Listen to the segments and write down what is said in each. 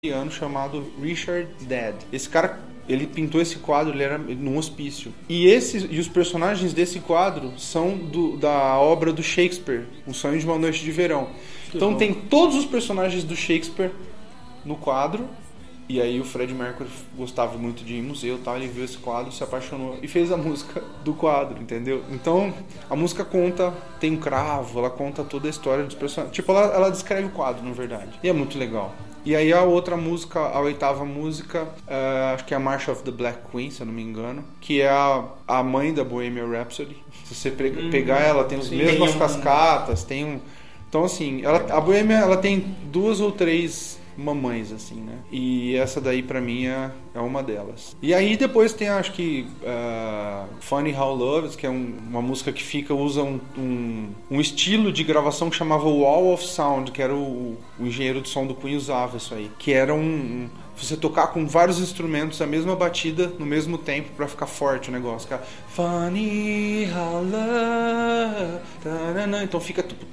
Ano chamado Richard Dead. Esse cara, ele pintou esse quadro, ele era num hospício. E os personagens desse quadro são da obra do Shakespeare, Um Sonho de uma Noite de Verão. Então tem todos os personagens do Shakespeare no quadro. E aí o Freddie Mercury gostava muito de ir em museu e tal, ele viu esse quadro, se apaixonou e fez a música do quadro, entendeu? Então a música conta, tem um cravo, ela conta toda a história dos personagens. Tipo, ela descreve o quadro, na verdade. E é muito legal. E aí a outra música, a oitava música, acho que é a March of the Black Queen, se eu não me engano, que é a mãe da Bohemian Rhapsody. Se você pegar ela, tem as mesmas cascatas, tem um... Então, assim, a Bohemian, ela tem 2 ou 3 mamães, assim, né? E essa daí, pra mim, é uma delas. E aí, depois tem, acho que, Funny How Love Is, que é uma música que usa um estilo de gravação que chamava Wall of Sound, que era o engenheiro de som do Queen usava isso aí. Que era você tocar com vários instrumentos a mesma batida no mesmo tempo pra ficar forte o negócio. Cara. Funny how love... Então fica tipo...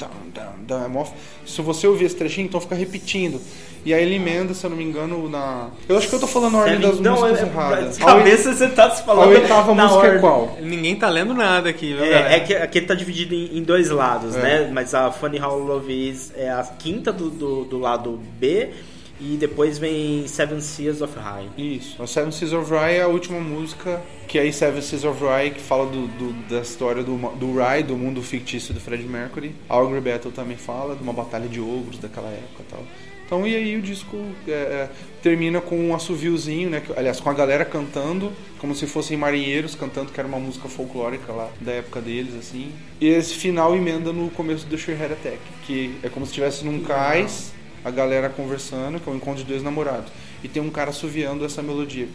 Se você ouvir esse trechinho, então fica repetindo. E aí ele emenda, se eu não me engano, eu acho que eu tô falando a ordem das músicas erradas. De cabeça você tá se falando. A oitava música é qual? Ninguém tá lendo nada aqui. Que aqui tá dividido em 2 lados, né? Mas a Funny How Love Is é a quinta do lado B. E depois vem Seven Seas of Rhye. Isso, a Seven Seas of Rhye é a última música, que aí Seven Seas of Rhye, que fala da história do Rhye, do mundo fictício do Freddie Mercury. Angry Battle também fala de uma batalha de ogros daquela época e tal. Então, e aí o disco termina com um assoviozinho, né? Aliás, com a galera cantando, como se fossem marinheiros cantando, que era uma música folclórica lá da época deles, assim. E esse final emenda no começo do Sheer Head Attack, que é como se estivesse num cais, a galera conversando, que é o encontro de 2 namorados. E tem um cara assoviando essa melodia,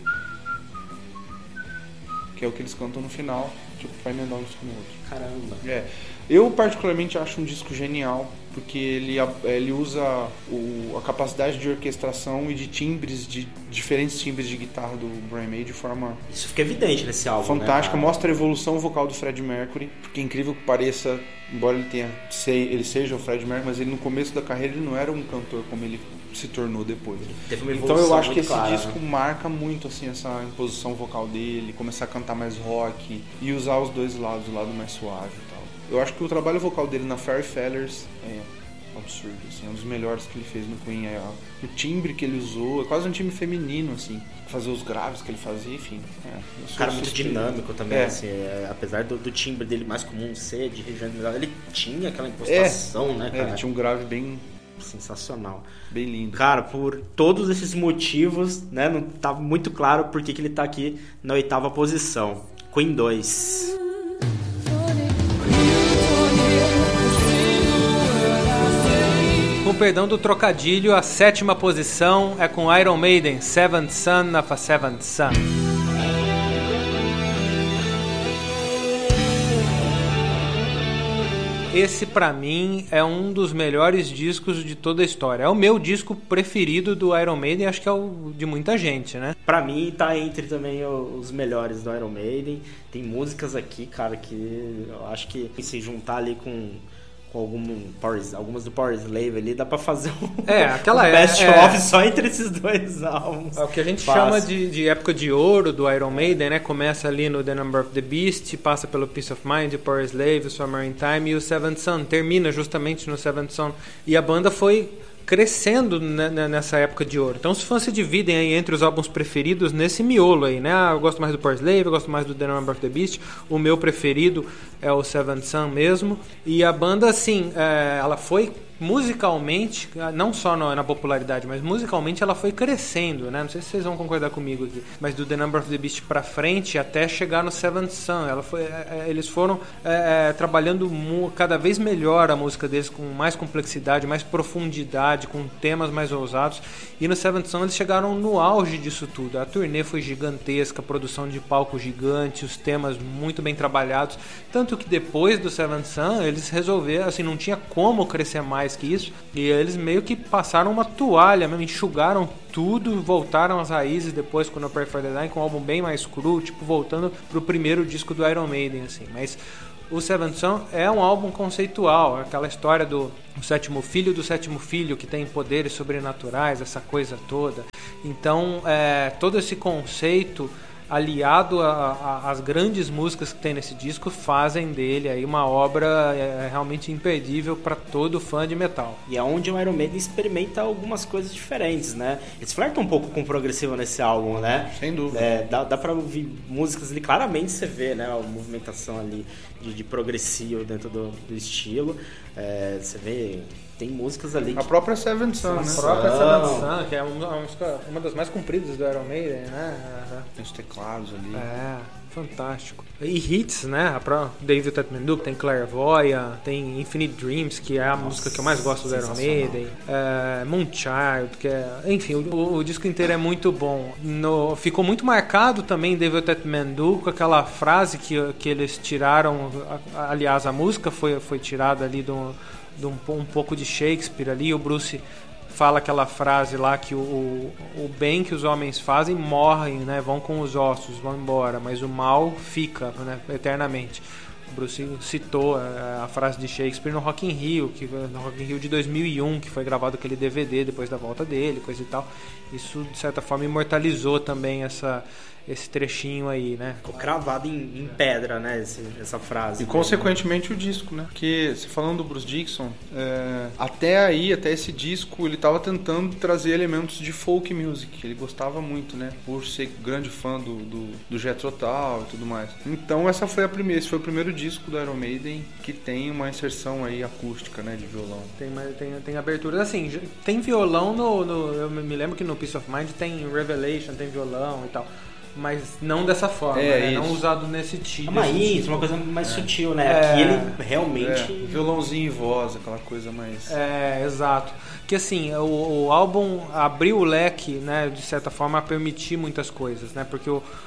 que é o que eles cantam no final, tipo, pra emendar um disco no outro. Caramba. Eu particularmente acho um disco genial, porque ele usa a capacidade de orquestração e de timbres, de diferentes timbres de guitarra do Brian May de forma... Isso fica evidente nesse álbum, fantástica, né, mostra a evolução vocal do Freddie Mercury, porque incrível que pareça, embora ele seja o Freddie Mercury, mas ele no começo da carreira ele não era um cantor como ele se tornou depois. Então eu acho que esse disco marca muito assim, essa imposição vocal dele, começar a cantar mais rock e usar os 2 lados, o lado mais suave e tal. Eu acho que o trabalho vocal dele na Fairy Fellers é absurdo, assim, é um dos melhores que ele fez no Queen. O timbre que ele usou, é quase um timbre feminino, assim, fazer os graves que ele fazia, enfim. Um cara muito dinâmico também, assim, apesar do timbre dele mais comum ser de região melhor, ele tinha aquela impostação, né, cara? Ele tinha um grave bem... sensacional. Bem lindo. Cara, por todos esses motivos, né, não tá muito claro por que ele tá aqui na 8ª posição. Queen 2. Com perdão do trocadilho, a 7ª posição é com Iron Maiden, Seventh Son of a Seventh Son. Esse, pra mim, é um dos melhores discos de toda a história. É o meu disco preferido do Iron Maiden, acho que é o de muita gente, né? Pra mim, tá entre também os melhores do Iron Maiden. Tem músicas aqui, cara, que eu acho que se juntar ali com algumas do Power Slave ali, dá pra fazer um best-of só entre esses 2 álbuns. É o que a gente chama de época de ouro do Iron Maiden, né? Começa ali no The Number of the Beast, passa pelo Peace of Mind, o Power Slave, o Summer in Time e o Seventh Son. Termina justamente no Seventh Son. E a banda foi crescendo nessa época de ouro. Então, se fãs se dividem aí entre os álbuns preferidos nesse miolo aí, né? Eu gosto mais do Power Slave, eu gosto mais do The Number of the Beast. O meu preferido é o Seventh Son mesmo. E a banda, assim, ela foi musicalmente, não só na popularidade, mas musicalmente ela foi crescendo, né? Não sei se vocês vão concordar comigo aqui, mas do The Number of the Beast pra frente até chegar no Seventh Son, eles foram trabalhando cada vez melhor a música deles, com mais complexidade, mais profundidade, com temas mais ousados, e no Seventh Son eles chegaram no auge disso tudo. A turnê foi gigantesca, a produção de palco gigante, os temas muito bem trabalhados, tanto que depois do Seventh Son eles resolveram, assim, não tinha como crescer mais que isso, e eles meio que passaram uma toalha mesmo, enxugaram tudo, voltaram às raízes depois com o No Prayer for the Dying, com um álbum bem mais cru, tipo voltando pro primeiro disco do Iron Maiden, assim. Mas o Seventh Son é um álbum conceitual, aquela história do sétimo filho que tem poderes sobrenaturais, essa coisa toda. Então, todo esse conceito aliado às grandes músicas que tem nesse disco fazem dele aí uma obra realmente imperdível para todo fã de metal. E é onde o Iron Maiden experimenta algumas coisas diferentes, né? Eles flertam um pouco com o progressivo nesse álbum, né? Sem dúvida. Dá pra ouvir músicas ali, claramente você vê, né? A movimentação ali de progressivo dentro do estilo. Você vê... Tem músicas ali. A própria Seventh Son, né? A própria Seventh Son, que é uma das mais compridas do Iron Maiden, né? Tem os teclados ali. Fantástico. E hits, né? David Tatmanduc, tem Clairvoyant, tem Infinite Dreams, que é a música que eu mais gosto do Iron Maiden. Moonchild, que enfim, o disco inteiro é muito bom. Ficou muito marcado também David Tatmanduc com aquela frase que eles tiraram. Aliás, a música foi tirada ali de um pouco de Shakespeare ali. O Bruce fala aquela frase lá que o bem que os homens fazem morrem, né? Vão com os ossos, vão embora, mas o mal fica, né? Eternamente. O Bruce citou a frase de Shakespeare no Rock in Rio, no Rock in Rio de 2001, que foi gravado aquele DVD depois da volta dele, coisa e tal. Isso, de certa forma, imortalizou também esse trechinho aí, né? Ficou cravado em pedra, né? Essa frase. E consequentemente o disco, né? Porque, você falando do Bruce Dickinson, até esse disco, ele estava tentando trazer elementos de folk music. Ele gostava muito, né? Por ser grande fã do Jethro Tull e tudo mais. Então esse foi o primeiro disco do Iron Maiden que tem uma inserção aí acústica, né? De violão. Tem aberturas, assim, tem violão eu me lembro que no Peace of Mind tem Revelation, tem violão e tal. Mas não dessa forma, né? Não usado nesse tipo. Uma coisa mais sutil, né? Aqui ele realmente... violãozinho e voz, aquela coisa mais... Exato. Que assim, o álbum abriu o leque, né? De certa forma, a permitir muitas coisas, né? Porque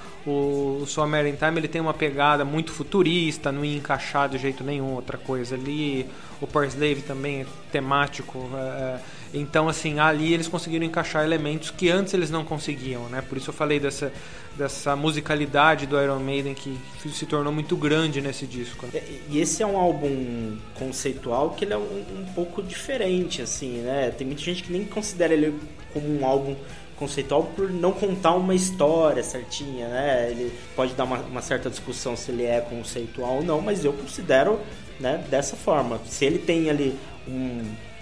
o Summer in Time, ele tem uma pegada muito futurista, não ia encaixar de jeito nenhum outra coisa ali. O Power Slave também é temático. Então, assim, ali eles conseguiram encaixar elementos que antes eles não conseguiam, né? Por isso eu falei dessa musicalidade do Iron Maiden que se tornou muito grande nesse disco. E esse é um álbum conceitual que ele é um pouco diferente, assim, né? Tem muita gente que nem considera ele como um álbum conceitual por não contar uma história certinha, né? Ele pode dar uma certa discussão se ele é conceitual ou não, mas eu considero, né, dessa forma. Se ele tem ali um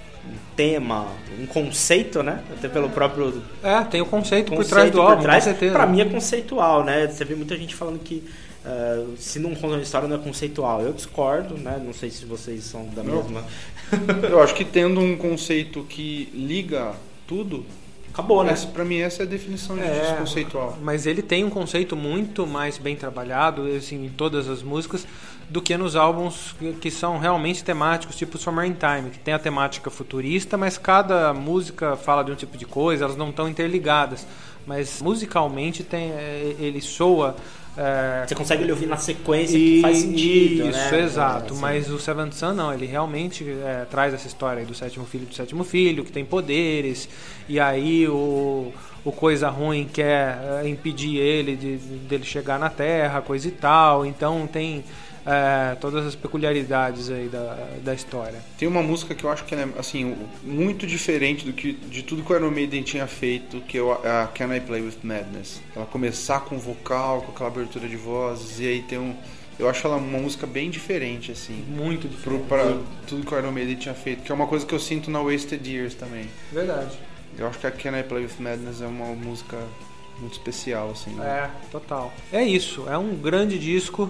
tema, um conceito, né? Até pelo próprio... tem o conceito por trás do álbum, com certeza. Pra mim é conceitual, né? Você vê muita gente falando que se não conta uma história não é conceitual. Eu discordo, né? Não sei se vocês são da mesma... Eu acho que tendo um conceito que liga tudo... Acabou, né? Pra mim essa é a definição de disco conceitual. Mas ele tem um conceito muito mais bem trabalhado, assim, em todas as músicas, do que nos álbuns que são realmente temáticos, tipo Summer in Time, que tem a temática futurista, mas cada música fala de um tipo de coisa, elas não estão interligadas. Mas musicalmente ele soa... Você consegue ele ouvir na sequência que faz sentido, isso, né? Exato. Mas o Seventh Son não, ele realmente traz essa história aí do sétimo filho, que tem poderes, e aí o coisa ruim quer impedir ele dele chegar na Terra, coisa e tal. Então tem todas as peculiaridades aí da história. Tem uma música que eu acho que é assim, muito diferente de tudo que o Iron Maiden tinha feito, que é a Can I Play With Madness. Ela começar com vocal, com aquela abertura de vozes, e aí tem eu acho ela uma música bem diferente, assim. Muito diferente. Pra tudo que o Iron Maiden tinha feito, que é uma coisa que eu sinto na Wasted Years também. Verdade. Eu acho que a Can I Play With Madness é uma música muito especial, assim. Né? Total. É isso, é um grande disco,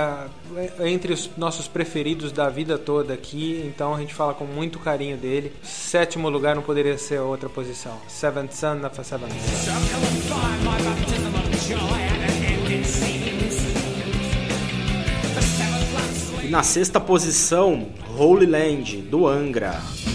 entre os nossos preferidos da vida toda aqui, então a gente fala com muito carinho dele. 7º lugar não poderia ser outra posição. Seventh Son of a Seventh Son. E na 6ª posição, Holy Land, do Angra.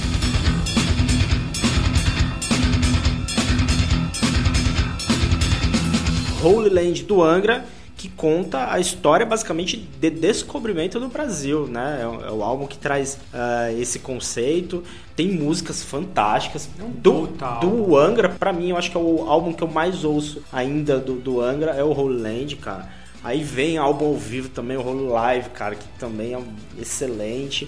Holy Land do Angra, que conta a história basicamente de descobrimento do Brasil, né? É o álbum que traz esse conceito, tem músicas fantásticas do Angra. Pra mim, eu acho que é o álbum que eu mais ouço ainda do Angra, é o Holy Land, cara. Aí vem álbum ao vivo também, o Whole Live, cara, que também é excelente.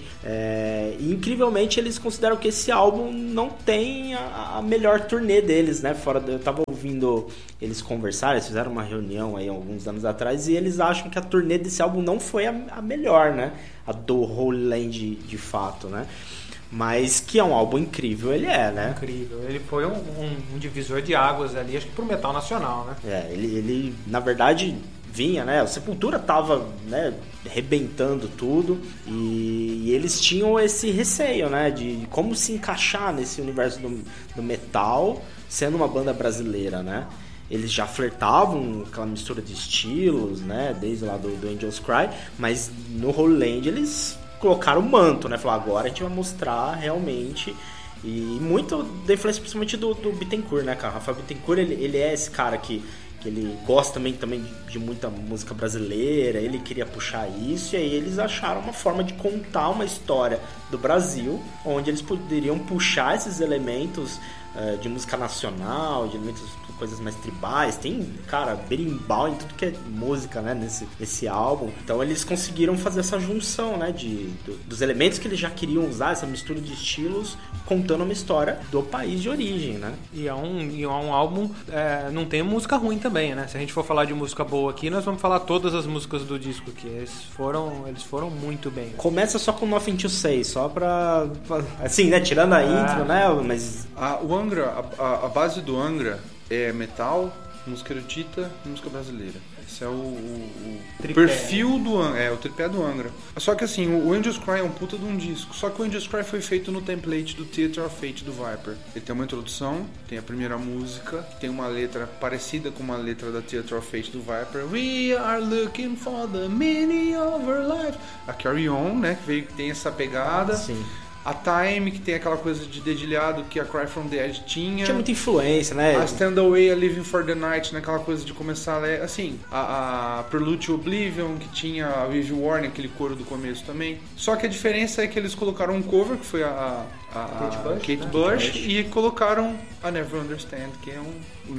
E incrivelmente eles consideram que esse álbum não tem a melhor turnê deles, né? Eu tava ouvindo eles conversar, eles fizeram uma reunião aí alguns anos atrás e eles acham que a turnê desse álbum não foi a melhor, né? A do Holy Land de fato, né? Mas que é um álbum incrível, ele é, né? Incrível. Ele foi um divisor de águas ali, acho que pro metal nacional, né? Ele na verdade vinha, né? O Sepultura tava, né, arrebentando tudo e eles tinham esse receio, né? De como se encaixar nesse universo do metal sendo uma banda brasileira, né? Eles já flertavam com aquela mistura de estilos, né? Desde lá do Angels Cry, mas no Holy Land eles colocaram o manto, né? Falaram, agora a gente vai mostrar realmente. E muito da influência principalmente do Bittencourt, né, cara? O Rafael Bittencourt, ele é esse cara que ele gosta também de muita música brasileira, ele queria puxar isso, e aí eles acharam uma forma de contar uma história do Brasil, onde eles poderiam puxar esses elementos de música nacional, de elementos, coisas mais tribais. Tem, cara, berimbau em tudo que é música, né, nesse álbum. Então eles conseguiram fazer essa junção, né, dos elementos que eles já queriam usar, essa mistura de estilos, contando uma história do país de origem, né. E é um álbum, não tem música ruim também, né. Se a gente for falar de música boa aqui, nós vamos falar todas as músicas do disco aqui. Eles foram muito bem. Começa só com Nothing to Say, só pra assim, né, tirando a intro, né, mas... O Angra, a base do Angra é metal, música erudita e música brasileira. Esse é o perfil do Angra, o tripé do Angra. Só que assim, o Angels Cry é um puta de um disco. Só que o Angels Cry foi feito no template do Theater of Fate do Viper. Ele tem uma introdução, tem a primeira música, que tem uma letra parecida com uma letra da Theater of Fate do Viper. We are looking for the meaning of our life. A Carry On, né, que tem essa pegada. Sim. A Time, que tem aquela coisa de dedilhado que a Cry From The Edge tinha. Tinha muita influência, né? A Stand Away, a Living For The Night, naquela coisa de começar a ler. Assim, a Prelude to Oblivion, que tinha a With Warning, aquele coro do começo também. Só que a diferença é que eles colocaram um cover, que foi a Kate Bush, e colocaram a Never Understand, que é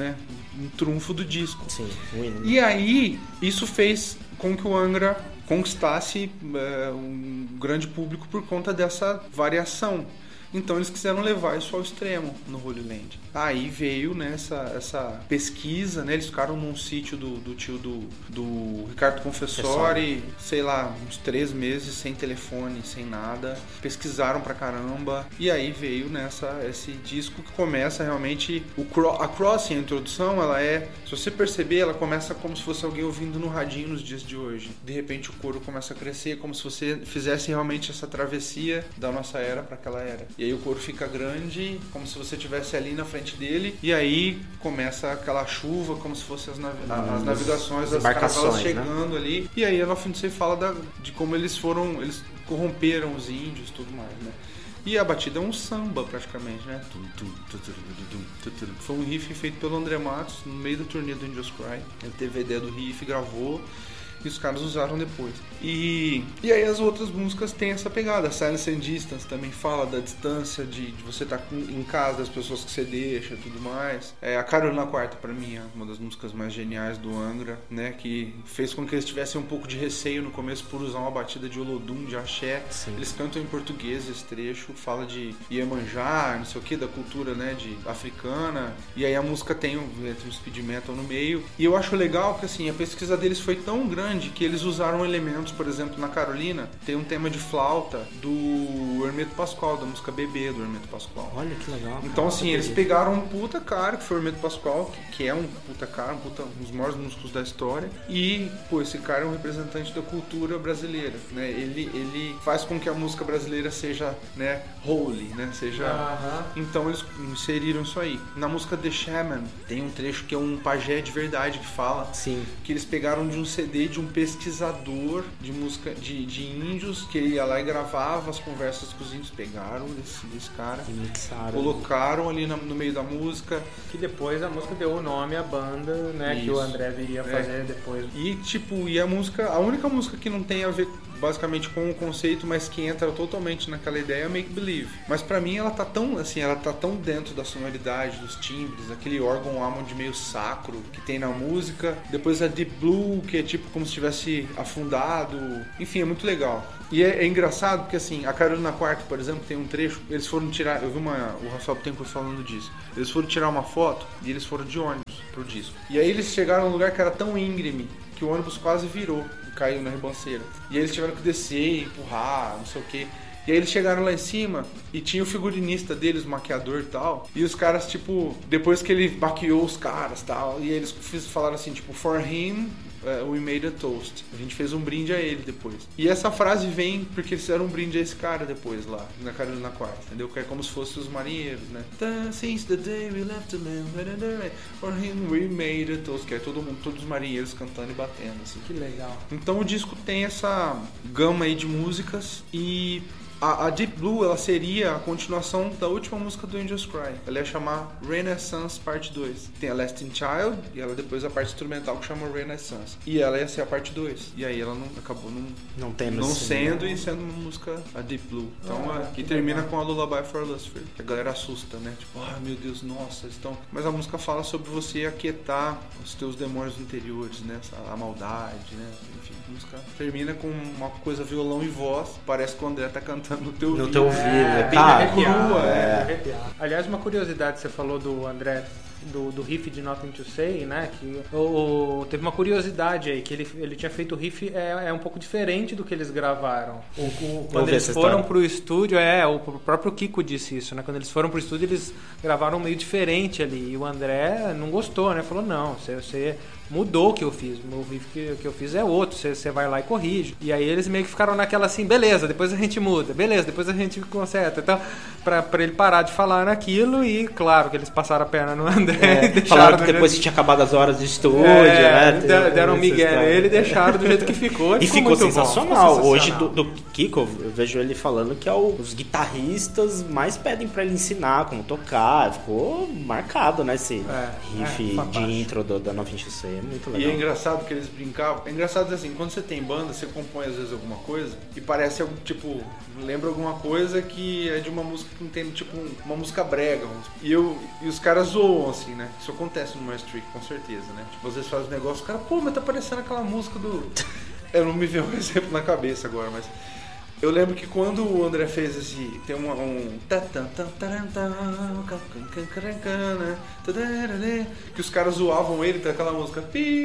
um trunfo do disco. Sim, e aí, isso fez com que o Angra conquistasse um grande público por conta dessa variação. Então eles quiseram levar isso ao extremo no Holy Land. Aí veio, né, essa pesquisa, né? Eles ficaram num sítio do tio do Ricardo Confessori, sei lá, uns 3 meses sem telefone, sem nada. Pesquisaram pra caramba. E aí veio, né, esse disco que começa realmente... A Crossing, a introdução, ela se você perceber, ela começa como se fosse alguém ouvindo no radinho nos dias de hoje. De repente o coro começa a crescer, como se você fizesse realmente essa travessia da nossa era para aquela era. E aí o coro fica grande, como se você estivesse ali na frente dele, e aí começa aquela chuva, como se fossem as navegações, as caravanas chegando, né, ali. E aí ela você fala de como eles corromperam os índios e tudo mais, né? E a batida é um samba praticamente, né? Foi um riff feito pelo André Matos no meio da turnê do Angels Cry. Ele teve a ideia do riff, gravou, e os caras usaram depois. E aí as outras músicas têm essa pegada. Silence and Distance também fala da distância de você estar em casa, das pessoas que você deixa e tudo mais. A Carolina Quarta, pra mim, é uma das músicas mais geniais do Angra, né? Que fez com que eles tivessem um pouco de receio no começo por usar uma batida de Olodum, de axé. Sim. Eles cantam em português esse trecho, fala de Iemanjá, não sei o que, da cultura, né, africana. E aí a música tem um speed metal no meio. E eu acho legal que, assim, a pesquisa deles foi tão grande que eles usaram elementos, por exemplo, na Carolina, tem um tema de flauta do Hermeto Pascoal, da música Bebê do Hermeto Pascoal. Olha que legal. Então, assim, eles pegaram um puta cara, que foi o Hermeto Pascoal, que é um puta cara, um dos maiores músicos da história, e, pô, esse cara é um representante da cultura brasileira, né? Ele faz com que a música brasileira seja, né, holy, né? Seja... Então, eles inseriram isso aí. Na música The Shaman, tem um trecho que é um pajé de verdade que fala. Sim. Que eles pegaram de um CD de um pesquisador de música de índios, que ele ia lá e gravava as conversas com os índios, pegaram desse cara, colocaram ali no meio da música. Que depois a música deu o nome à banda, né? Isso. Que o André viria fazer depois. E tipo, a única música que não tem a ver basicamente com o conceito, mas que entra totalmente naquela ideia é Make Believe. Mas pra mim ela tá tão dentro da sonoridade, dos timbres, aquele órgão Hammond meio sacro que tem na música. Depois a Deep Blue, que é tipo como se tivesse afundado. Enfim, é muito legal. E é engraçado porque assim, a Carolina Quark, por exemplo, tem um trecho, eles foram tirar, eu vi o Rafael Bittencourt falando disso. Eles foram tirar uma foto e eles foram de ônibus pro disco. E aí eles chegaram num lugar que era tão íngreme que o ônibus quase virou e caiu na ribanceira. E aí eles tiveram que descer, empurrar, não sei o que. E aí eles chegaram lá em cima e tinha o figurinista deles, o maquiador e tal. E os caras, tipo, depois que ele maquiou os caras e tal, e eles falaram assim, tipo, for him, we made a toast. A gente fez um brinde a ele depois. E essa frase vem porque eles fizeram um brinde a esse cara depois lá, na Carolina Quark, entendeu? Que é como se fossem os marinheiros, né? Since the day we left the land, for him we made a toast. Que é todos os marinheiros cantando e batendo, assim. Que legal. Então o disco tem essa gama aí de músicas e a Deep Blue, ela seria a continuação da última música do Angels Cry. Ela ia chamar Renaissance Parte 2. Tem a Lasting Child e ela depois a parte instrumental que chama Renaissance. E ela ia ser a parte 2. E aí ela acabou não sendo e sendo uma música, a Deep Blue. Então, que termina com a Lullaby for Lucifer. Que a galera assusta, né? Tipo, meu Deus, nossa, eles estão... Mas a música fala sobre você aquietar os teus demônios interiores, né? A maldade, né? Enfim, a música termina com uma coisa violão e voz. Parece que o André tá cantando no teu ouvido. É bem crua, Aliás, uma curiosidade, você falou do André, do riff de Nothing to Say, né? Que teve uma curiosidade aí, que ele tinha feito o riff um pouco diferente do que eles gravaram. Quando eles foram pro estúdio, o próprio Kiko disse isso, né? Quando eles foram pro estúdio, eles gravaram meio diferente ali. E o André não gostou, né? Falou, não, você mudou o que eu fiz. O riff que eu fiz é outro, você vai lá e corrige. E aí eles meio que ficaram naquela assim, beleza, depois a gente muda, beleza, depois a gente conserta. Então, pra ele parar de falar naquilo, e claro que eles passaram a perna no André. Falaram que depois que tinha acabado as horas de estúdio, né? Deram um migué nele e deixaram do jeito que ficou. E ficou sensacional. Hoje, do Kiko, eu vejo ele falando que os guitarristas mais pedem pra ele ensinar como tocar. Ficou marcado, né? Esse riff de intro da Nothing to Say. É muito legal. E é engraçado que eles brincavam. É engraçado assim, quando você tem banda, você compõe às vezes alguma coisa e parece, tipo, lembra alguma coisa que é de uma música que não tem, tipo, uma música brega. E os caras zoam, assim, né? Isso acontece no Master Trick, com certeza, né? Tipo, às vezes faz um negócio, o cara, mas tá parecendo aquela música do... Eu não me veio um exemplo na cabeça agora, mas... Eu lembro que quando o André fez esse... Tem que os caras zoavam ele daquela música.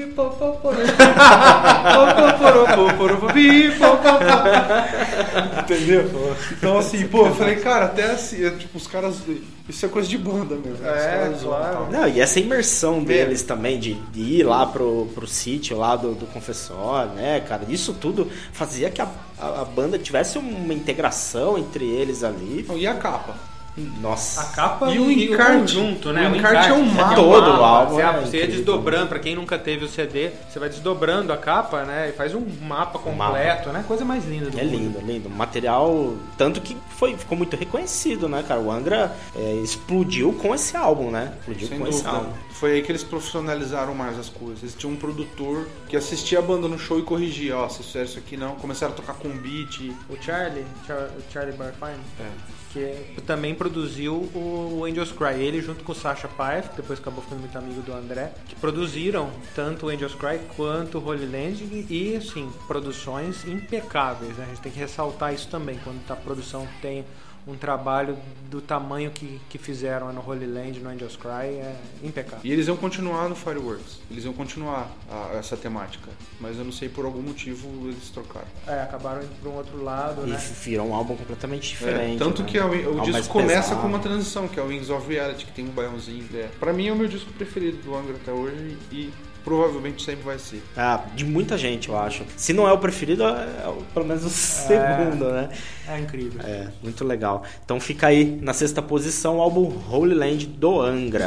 Entendeu? Então assim, eu falei, cara, até assim, tipo, os caras... Isso é coisa de banda mesmo. Claro. Não, e essa imersão deles também, de ir lá pro sítio lá do confessor, né, cara? Isso tudo fazia que a banda tivesse uma integração entre eles ali. E a capa? Nossa. A capa e o encarte, conjunto, né? O encarte é um mapa. Todo o álbum. Você ia desdobrando, pra quem nunca teve o CD, você vai desdobrando a capa, né? E faz um mapa completo, né? Coisa mais linda do mundo. Lindo. Material, tanto que ficou muito reconhecido, né, cara? O Angra explodiu com esse álbum, né? Esse álbum. Foi aí que eles profissionalizaram mais as coisas. Eles tinham um produtor que assistia a banda no show e corrigia. Vocês fizeram isso aqui não. Começaram a tocar com beat. O Charlie Barfine. Que também produziu o Angels Cry. Ele junto com o Sasha Paef, que depois acabou ficando muito amigo do André, que produziram tanto o Angels Cry quanto o Holy Land, e assim, produções impecáveis, né? A gente tem que ressaltar isso também, quando a produção tem um trabalho do tamanho que fizeram no Holy Land, no Angels Cry, é impecável. E eles iam continuar no Fireworks, eles iam continuar essa temática, mas eu não sei, por algum motivo eles trocaram. Acabaram indo para um outro lado, e né? virou um álbum completamente diferente. Tanto né? que o disco começa com uma transição, que é o Wings of Reality, que tem um baiãozinho. Pra mim é o meu disco preferido do Angra até hoje e provavelmente sempre vai ser. De muita gente, eu acho. Se não é o preferido, pelo menos o segundo, né? É incrível. Muito legal. Então fica aí na 6ª posição o álbum Holy Land do Angra.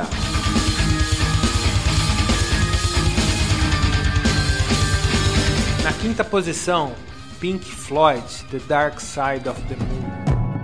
Na 5ª posição, Pink Floyd, The Dark Side of the Moon.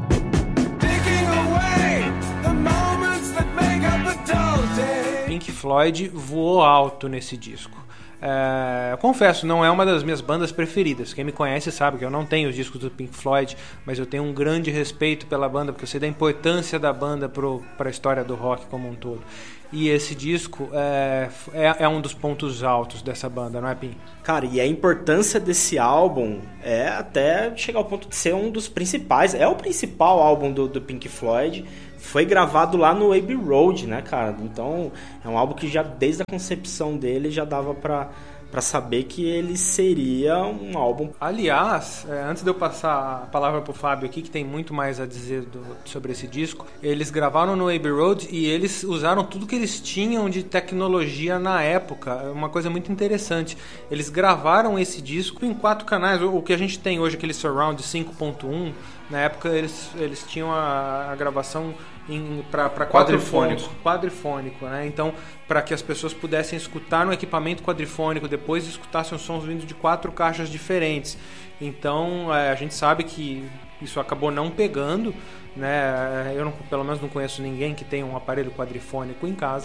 Pink Floyd voou alto nesse disco. Confesso, não é uma das minhas bandas preferidas. Quem me conhece sabe que eu não tenho os discos do Pink Floyd, mas eu tenho um grande respeito pela banda, porque eu sei da importância da banda para a história do rock como um todo. E esse disco é um dos pontos altos dessa banda, não é, Pim? Cara, e a importância desse álbum é até chegar ao ponto de ser um dos principais. É o principal álbum do Pink Floyd. Foi gravado lá no Abbey Road, né, cara? Então, é um álbum que já desde a concepção dele já dava pra saber que ele seria um álbum. Aliás, antes de eu passar a palavra pro Fábio aqui, que tem muito mais a dizer sobre esse disco, eles gravaram no Abbey Road e eles usaram tudo que eles tinham de tecnologia na época. Uma coisa muito interessante. Eles gravaram esse disco em 4 canais. O que a gente tem hoje, aquele Surround 5.1, na época eles tinham a gravação para quadrifônico, né? Então, para que as pessoas pudessem escutar no equipamento quadrifônico, depois escutassem os sons vindo de 4 caixas diferentes. Então, a gente sabe que isso acabou não pegando, né? Eu pelo menos não conheço ninguém que tenha um aparelho quadrifônico em casa.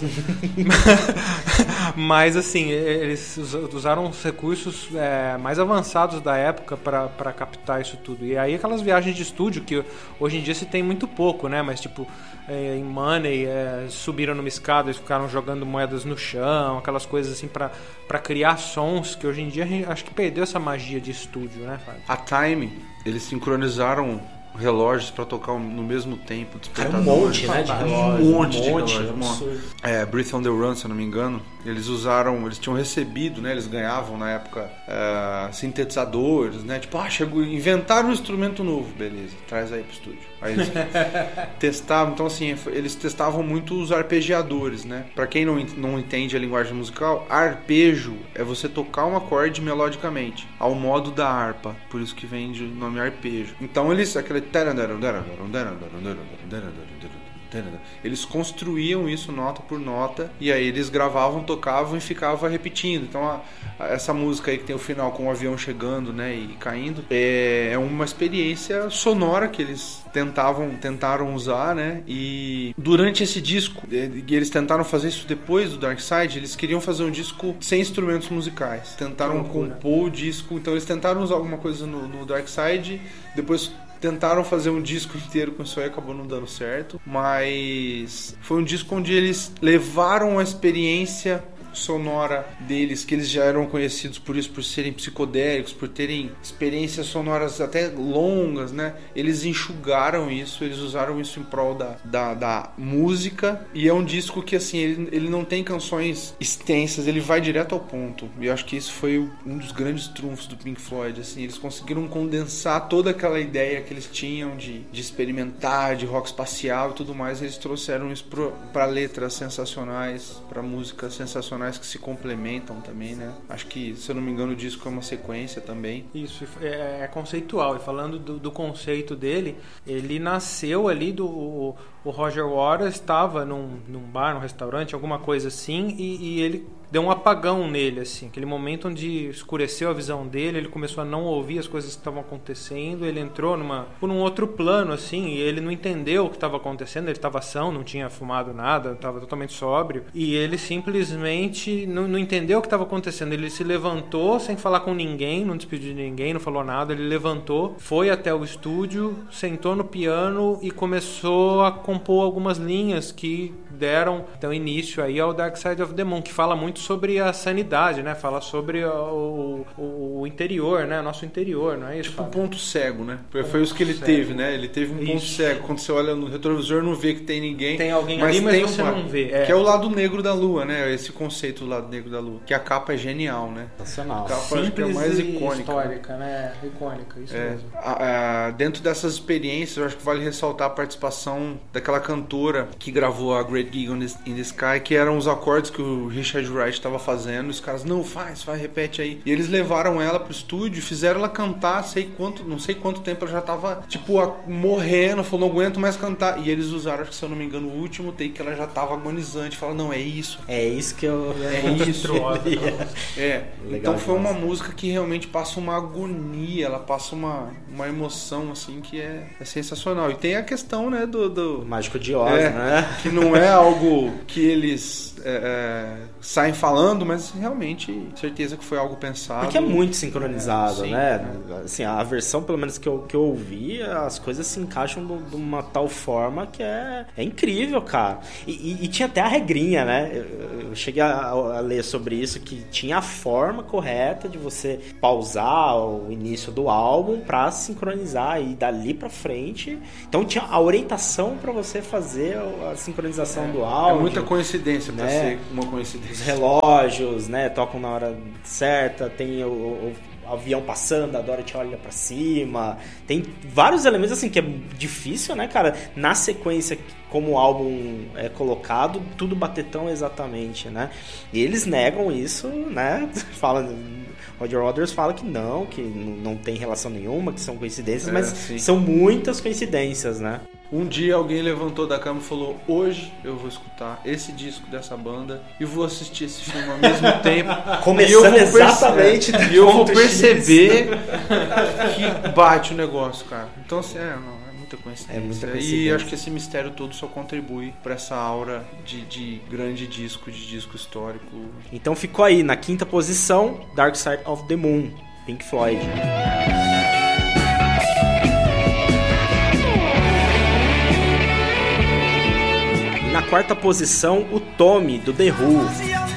Mas assim, eles usaram os recursos mais avançados da época para captar isso tudo. E aí aquelas viagens de estúdio que hoje em dia se tem muito pouco, né? Mas tipo, em Money, subiram numa escada e ficaram jogando moedas no chão, aquelas coisas assim para criar sons que hoje em dia a gente acho que perdeu essa magia de estúdio, né, Fábio? A Time, eles sincronizaram relógios para tocar no mesmo tempo. Cara, um monte, né? De relógio, um monte de relógios. Breath on the Run, se eu não me engano, eles tinham recebido, né? Eles ganhavam na época sintetizadores, né? Tipo, inventaram um instrumento novo, beleza, traz aí pro estúdio. Aí eles testavam, então assim, eles testavam muito os arpegiadores, né? Pra quem não entende a linguagem musical, arpejo é você tocar um acorde melodicamente, ao modo da harpa, por isso que vem o nome arpejo. Então eles construíam isso nota por nota e aí eles gravavam, tocavam e ficava repetindo. Então essa música aí que tem o final com o avião chegando, né, e caindo, é uma experiência sonora que eles tentaram usar, né? E durante esse disco, eles tentaram fazer isso depois do Dark Side, eles queriam fazer um disco sem instrumentos musicais. Tentaram compor o disco, então eles tentaram usar alguma coisa no Dark Side, depois tentaram fazer um disco inteiro com isso aí, acabou não dando certo, mas foi um disco onde eles levaram a experiência sonora deles, que eles já eram conhecidos por isso, por serem psicodélicos, por terem experiências sonoras até longas, né? Eles enxugaram isso, eles usaram isso em prol da música, e é um disco que assim, ele não tem canções extensas, ele vai direto ao ponto, e eu acho que isso foi um dos grandes trunfos do Pink Floyd, assim, eles conseguiram condensar toda aquela ideia que eles tinham de experimentar, de rock espacial e tudo mais, eles trouxeram isso para letras sensacionais, para músicas sensacionais que se complementam também, né? Acho que, se eu não me engano, o disco é uma sequência também. Isso, é conceitual. E falando do conceito dele, ele nasceu ali o Roger Waters estava num bar, num restaurante, alguma coisa assim, e ele deu um apagão nele, assim, aquele momento onde escureceu a visão dele, ele começou a não ouvir as coisas que estavam acontecendo, ele entrou por um outro plano, assim, e ele não entendeu o que estava acontecendo, ele estava são, não tinha fumado nada, estava totalmente sóbrio, e ele simplesmente não entendeu o que estava acontecendo, ele se levantou sem falar com ninguém, não despediu de ninguém, não falou nada, ele levantou, foi até o estúdio, sentou no piano e começou a compor algumas linhas que deram então início aí ao Dark Side of the Moon, que fala muito sobre a sanidade, né? Fala sobre o interior, né? Nosso interior, não é isso? Tipo um ponto cego, né? Foi isso que ele teve, né? Ele teve um ponto cego. Quando você olha no retrovisor, não vê que tem ninguém. Tem alguém ali, mas você não vê. Que é o lado negro da lua, né? Esse conceito do lado negro da lua. Que a capa é genial, né? Sensacional. A capa acho que é a mais icônica. Histórica, né? Icônica, isso mesmo. Dentro dessas experiências, eu acho que vale ressaltar a participação daquela cantora que gravou a Great Gig in the Sky, que eram os acordes que o Richard Wright estava fazendo. Os caras, não, faz, repete aí. E eles levaram ela pro estúdio, fizeram ela cantar, não sei quanto tempo ela já tava, tipo, morrendo, falou, não aguento mais cantar. E eles usaram, acho que se eu não me engano, o último take que ela já tava agonizante. Fala, não, é isso. É isso que eu... É isso. Então foi uma demais. música que realmente passa uma agonia, ela passa uma emoção, assim, que é sensacional. E tem a questão, né, do Mágico de Oz, né? Que não é algo que eles saem falando, mas realmente, certeza que foi algo pensado. Porque é muito sincronizado, sim, né? Assim, a versão, pelo menos que eu ouvi, as coisas se encaixam de uma tal forma que é incrível, cara. E tinha até a regrinha, né? Eu cheguei a ler sobre isso, que tinha a forma correta de você pausar o início do álbum pra sincronizar e dali pra frente. Então tinha a orientação pra você fazer a sincronização do áudio. É muita coincidência pra ser uma Os coincidência. relógios, né, tocam na hora certa, tem o avião passando, a Dorothy olha pra cima, tem vários elementos assim que é difícil, né, cara, na sequência como o álbum é colocado, tudo bater tão exatamente, né, e eles negam isso, né, Roger Waters fala que não tem relação nenhuma, que são coincidências, mas sim. São muitas coincidências, né. Um dia alguém levantou da cama e falou, hoje eu vou escutar esse disco dessa banda e vou assistir esse filme ao mesmo tempo. Começando exatamente e eu vou perceber que bate o negócio, cara. Então, assim, é muita coincidência. É muita coincidência. E acho que esse mistério todo só contribui para essa aura de grande disco, de disco histórico. Então ficou aí, na 5ª posição, Dark Side of the Moon, Pink Floyd. Na 4ª posição, o Tommy, do The Who.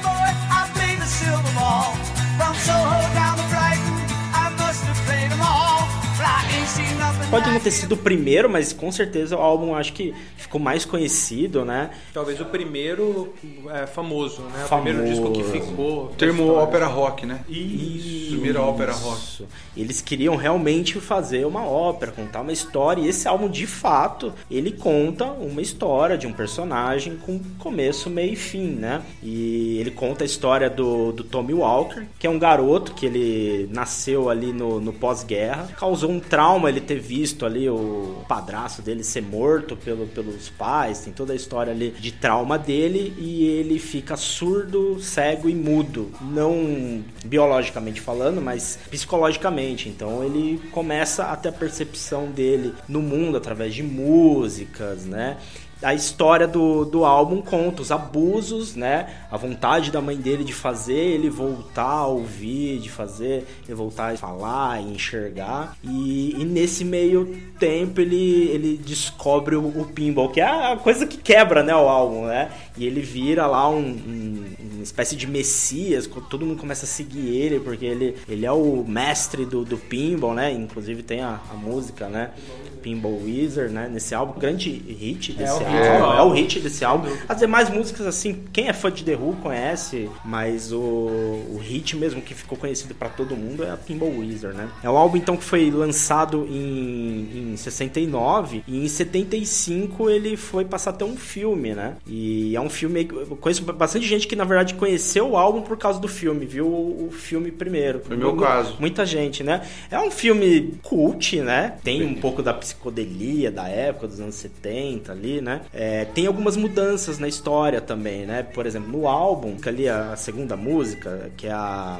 Pode não ter sido o primeiro, mas com certeza o álbum acho que ficou mais conhecido, né? Talvez o primeiro famoso, né? Famoso. O primeiro disco que ficou. O termo ópera rock, né? Isso. Primeira ópera rock. Eles queriam realmente fazer uma ópera, contar uma história, e esse álbum, de fato, ele conta uma história de um personagem com começo, meio e fim, né? E ele conta a história do Tommy Walker, que é um garoto que ele nasceu ali no pós-guerra, causou um trauma ele ter visto ali o padrasto dele ser morto pelos pais, tem toda a história ali de trauma dele, e ele fica surdo, cego e mudo, não biologicamente falando, mas psicologicamente. Então ele começa a ter a percepção dele no mundo através de músicas, né? A história do álbum conta os abusos, né? A vontade da mãe dele de fazer ele voltar a ouvir, de fazer ele voltar a falar e enxergar. E nesse meio tempo ele descobre o pinball, que é a coisa que quebra, né, o álbum, né? E ele vira lá uma espécie de messias, todo mundo começa a seguir ele, porque ele é o mestre do pinball, né? Inclusive tem a música, né? Pinball Wizard, né? Nesse álbum, grande hit desse álbum. É o hit desse álbum. As demais músicas, assim, quem é fã de The Who conhece, mas o hit mesmo que ficou conhecido pra todo mundo é a Pinball Wizard, né? É um álbum, então, que foi lançado em 69, e em 75 ele foi passar até um filme, né? E é um filme... Eu conheço bastante gente que, na verdade, conheceu o álbum por causa do filme, viu o filme primeiro. Foi meu caso. Muita gente, né? É um filme cult, né? Tem um pouco da psicodelia da época, dos anos 70 ali, né? Tem algumas mudanças na história também, né? Por exemplo, no álbum, que ali a segunda música, que é a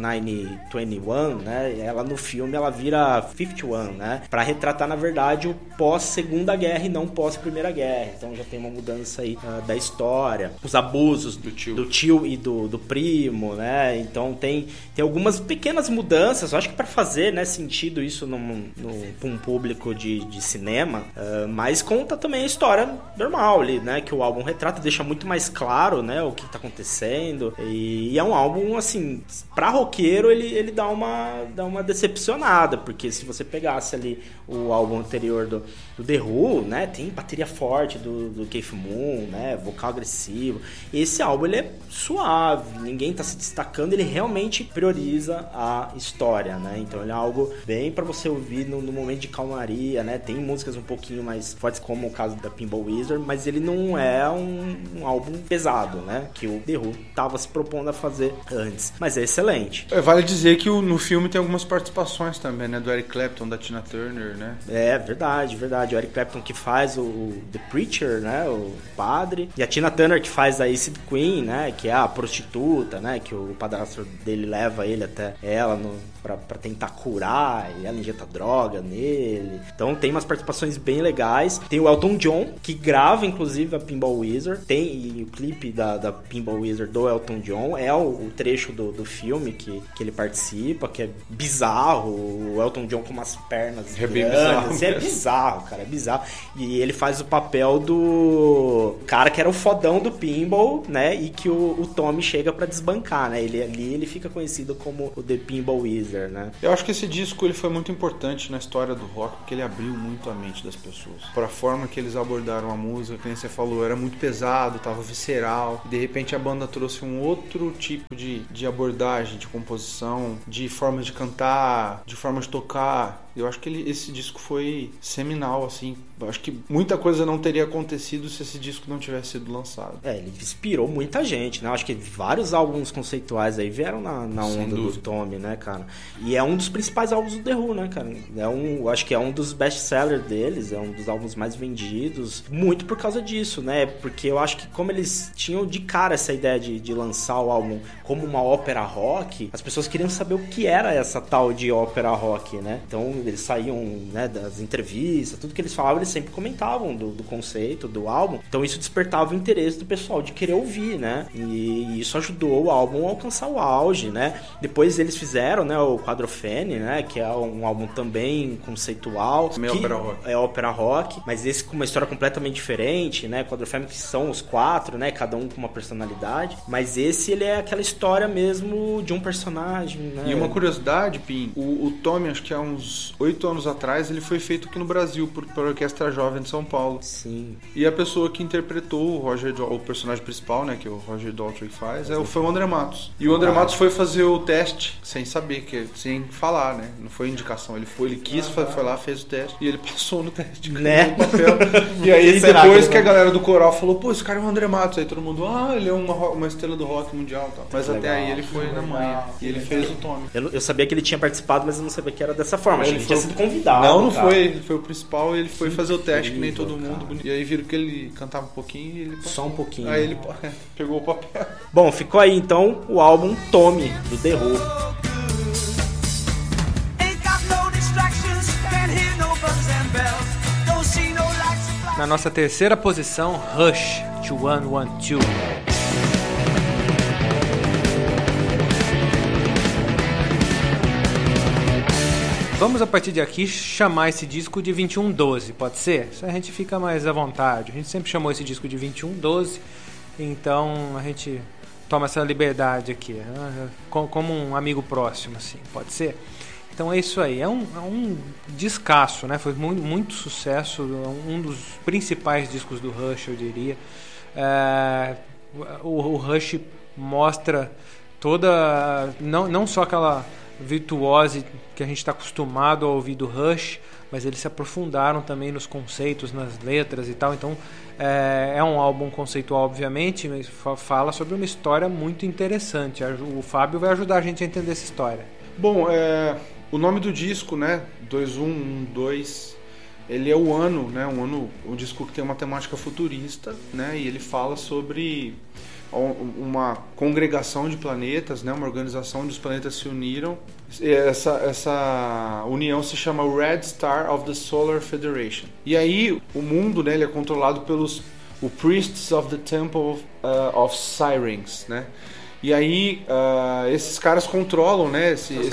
1921, né? Ela no filme, ela vira 51, né? Pra retratar, na verdade, o pós-segunda guerra e não pós-primeira guerra. Então já tem uma mudança aí da história. Os abusos do tio e do primo, né? Então tem algumas pequenas mudanças. Eu acho que pra fazer, né, sentido isso pra um público de cinema, mas conta também a história normal ali, né, que o álbum retrata, deixa muito mais claro, né, o que tá acontecendo, e é um álbum, assim, pra roqueiro ele dá uma decepcionada, porque se você pegasse ali o álbum anterior do The Who, né, tem bateria forte do Keith Moon, né, vocal agressivo, esse álbum ele é suave, ninguém tá se destacando, ele realmente prioriza a história, né? Então ele é algo bem pra você ouvir no momento de calmaria, né? Tem músicas um pouquinho mais fortes, como o caso da Pinball Wizard, mas ele não é um álbum pesado, né? Que o The Who tava se propondo a fazer antes. Mas é excelente. Vale dizer que no filme tem algumas participações também, né? Do Eric Clapton, da Tina Turner, né? É, verdade. O Eric Clapton que faz o The Preacher, né? O padre. E a Tina Turner que faz a Acid Queen, né? Que é a prostituta, né? Que o padrasto dele leva ele até ela pra tentar curar, e ela injeta droga nele. Então tem umas participações bem legais. Tem o Elton John, que grava inclusive a Pinball Wizard. Tem o clipe da Pinball Wizard do Elton John. É o trecho do filme que ele participa, que é bizarro. O Elton John com umas pernas grandes. É bizarro, cara, é bizarro. E ele faz o papel do cara que era o fodão do pinball, né? E que o Tommy chega pra desbancar, né? Ele fica conhecido como o The Pinball Wizard, né? Eu acho que esse disco ele foi muito importante na história do rock, porque ele abriu muito a mente das pessoas. Para a forma que eles abordaram a música, que nem você falou, era muito pesado, tava visceral. E de repente a banda trouxe um outro tipo de abordagem, de composição, de forma de cantar, de forma de tocar. Eu acho que esse disco foi seminal, assim. Eu acho que muita coisa não teria acontecido se esse disco não tivesse sido lançado. Ele inspirou muita gente, né? Eu acho que vários álbuns conceituais aí vieram na onda do Tommy, né, cara? E é um dos principais álbuns do The Who, né, cara? Eu acho que é um dos best-sellers deles, é um dos álbuns mais vendidos, muito por causa disso, né? Porque eu acho que como eles tinham de cara essa ideia de lançar o álbum como uma ópera rock, as pessoas queriam saber o que era essa tal de ópera rock, né? Então eles saíam, né, das entrevistas, tudo que eles falavam, eles sempre comentavam do conceito, do álbum. Então isso despertava o interesse do pessoal de querer ouvir, né? E isso ajudou o álbum a alcançar o auge, né? Depois eles fizeram, né, o Quadrophenia, né, que é um álbum também conceitual. Meio ópera rock. É ópera rock, mas esse com uma história completamente diferente, né? Quadrophenia, que são os 4, né? Cada um com uma personalidade. Mas esse, ele é aquela história mesmo de um personagem, né? E uma curiosidade, Pim, o Tommy, acho que há uns 8 anos atrás, ele foi feito aqui no Brasil por Orquestra Jovem de São Paulo. Sim. E a pessoa que interpretou o personagem principal, né, que o Roger Daltrey faz, foi o André Matos. E o André Matos foi fazer o teste sem saber, sem falar, né? Não foi indicação. Ele quis, foi lá, fez o teste e ele passou no teste. Né? No papel. E aí depois que a galera do coral falou, pô, esse cara é o André Matos. Aí todo mundo, ele é uma estrela do rock mundial. Tá. Mas até aí ele foi na manhã. E ele fez o Tommy. Eu sabia que ele tinha participado, mas eu não sabia que era dessa forma. Ele tinha sido convidado. Não foi. Ele foi o principal e ele foi fazer o teste, que nem todo mundo. Cara. E aí viram que ele cantava um pouquinho e ele passou. Só um pouquinho. Aí ele pegou o papel. Bom, ficou aí então o álbum Tommy, do The Who. Na nossa terceira posição, Rush, 2112. Vamos a partir de aqui chamar esse disco de 2112, pode ser? Isso a gente fica mais à vontade. A gente sempre chamou esse disco de 2112, então a gente toma essa liberdade aqui, como um amigo próximo, assim, pode ser? Então é isso aí, é um descasso, né? Foi muito sucesso, um dos principais discos do Rush, eu diria. O Rush mostra toda, não só aquela virtuose que a gente está acostumado a ouvir do Rush, mas eles se aprofundaram também nos conceitos, nas letras e tal. Então é um álbum conceitual, obviamente, mas fala sobre uma história muito interessante. O Fábio vai ajudar a gente a entender essa história. Bom, o nome do disco, né, 2112, ele é o ano, né, um disco que tem uma temática futurista, né, e ele fala sobre uma congregação de planetas, né, uma organização onde os planetas se uniram. Essa união se chama Red Star of the Solar Federation. E aí o mundo, né, ele é controlado pelos Priests of the Temple of Syrinx, né? E aí esses caras controlam, né?